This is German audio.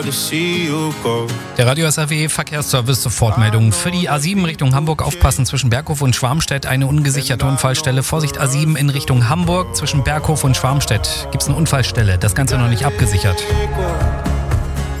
Der Radio SAW Verkehrsservice Sofortmeldung. Für die A7 Richtung Hamburg aufpassen zwischen Berghof und Schwarmstedt. Eine ungesicherte Unfallstelle. Vorsicht A7 in Richtung Hamburg. Zwischen Berghof und Schwarmstedt gibt es eine Unfallstelle. Das Ganze noch nicht abgesichert.